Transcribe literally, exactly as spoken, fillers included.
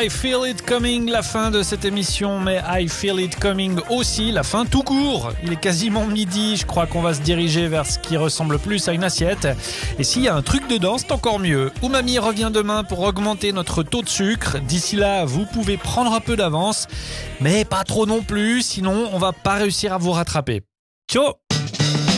I Feel It Coming, la fin de cette émission, mais I Feel It Coming aussi, la fin tout court. Il est quasiment midi, je crois qu'on va se diriger vers ce qui ressemble plus à une assiette. Et s'il y a un truc dedans, c'est encore mieux. Umami revient demain pour augmenter notre taux de sucre. D'ici là, vous pouvez prendre un peu d'avance, mais pas trop non plus, sinon on va pas réussir à vous rattraper. Ciao!